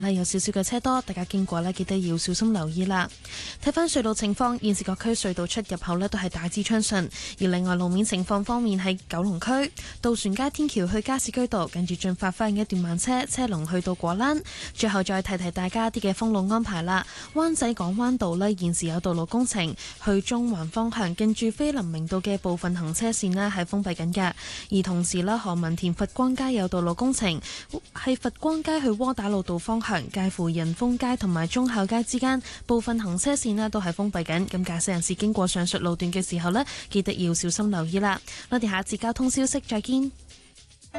有少少嘅車多，大家經過呢記得要小心留意啦。睇返隧道情況，現時各區隧道出入口呢都係大致暢順。而另外路面情況方面，喺九龍區渡船街天橋去加士居道，近住進發花園一段慢車，車龍去到果欄。最後再提提大家啲嘅封路安排啦。灣仔港灣道呢現時有道路工程，去中環方向近住菲林明道嘅部分行車線呢係封閉緊嘅。而同時呢，何文田佛光街有道路工程，係佛光街去窩打老道方向，介乎仁豐街同埋忠孝街之間部分行車線呢都係封閉緊，咁駕駛人士經過上述路段嘅時候呢，記得要小心留意啦。我哋下一節交通消息再見。